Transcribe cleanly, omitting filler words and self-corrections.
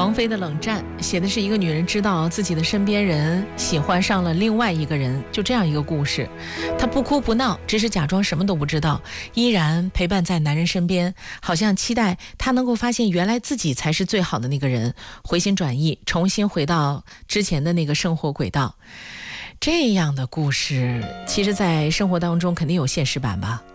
王菲的冷战写的是一个女人知道自己的身边人喜欢上了另外一个人，就这样一个故事。她不哭不闹，只是假装什么都不知道，依然陪伴在男人身边，好像期待他能够发现原来自己才是最好的那个人，回心转意，重新回到之前的那个生活轨道。这样的故事其实在生活当中肯定有现实版吧。